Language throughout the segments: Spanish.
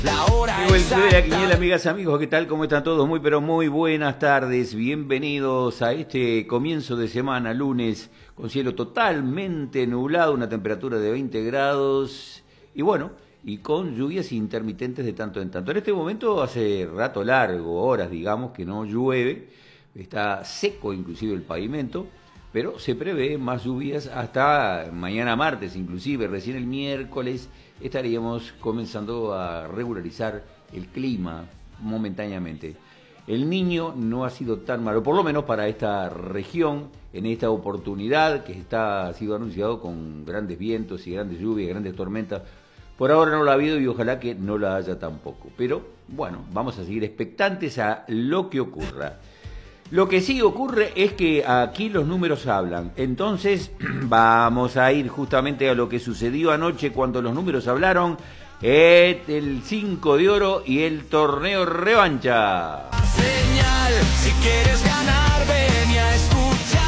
Llegó el Club de la Quiniela, amigas, amigos, ¿qué tal? ¿Cómo están todos? Muy, pero muy buenas tardes. Bienvenidos a este comienzo de semana, lunes, con cielo totalmente nublado, una temperatura de 20 grados y bueno, y con lluvias intermitentes de tanto en tanto. En este momento hace rato largo, horas digamos, que no llueve, está seco inclusive el pavimento, pero se prevé más lluvias hasta mañana martes, inclusive recién el miércoles estaríamos comenzando a regularizar el clima momentáneamente. El Niño no ha sido tan malo, por lo menos para esta región, en esta oportunidad que ha sido anunciado con grandes vientos y grandes lluvias, grandes tormentas. Por ahora no la ha habido y ojalá que no la haya tampoco. Pero bueno, vamos a seguir expectantes a lo que ocurra. Lo que sí ocurre es que aquí los números hablan. Entonces vamos a ir justamente a lo que sucedió anoche cuando los números hablaron. El 5 de oro y el torneo revancha. Señal, si quieres ganar, ven a escuchar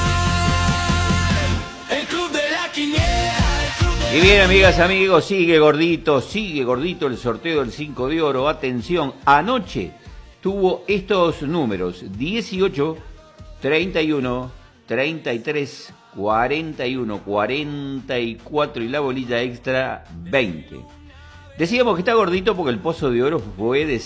el Club de la Quiniela. Y bien, amigas, amigos, sigue gordito el sorteo del 5 de oro. Atención, anoche tuvo estos números: 18, 31, 33, 41, 44 y la bolilla extra 20. Decíamos que está gordito porque el pozo de oro fue de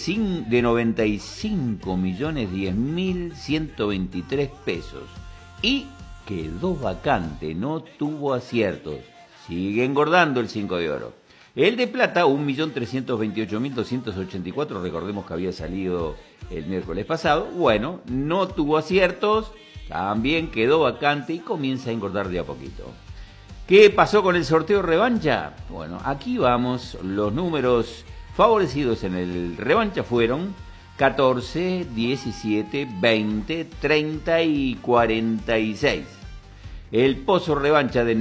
95.010.123 pesos y quedó vacante, no tuvo aciertos. Sigue engordando el 5 de oro. El de plata, 1.328.284, recordemos que había salido el miércoles pasado. Bueno, no tuvo aciertos, también quedó vacante y comienza a engordar de a poquito. ¿Qué pasó con el sorteo revancha? Bueno, aquí vamos. Los números favorecidos en el revancha fueron 14, 17, 20, 30 y 46. El pozo revancha de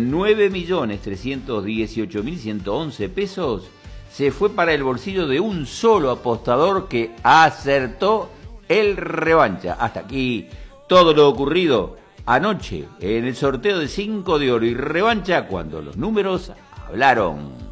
9.318.111 pesos se fue para el bolsillo de un solo apostador que acertó el revancha. Hasta aquí todo lo ocurrido anoche en el sorteo de 5 de oro y revancha cuando los números hablaron.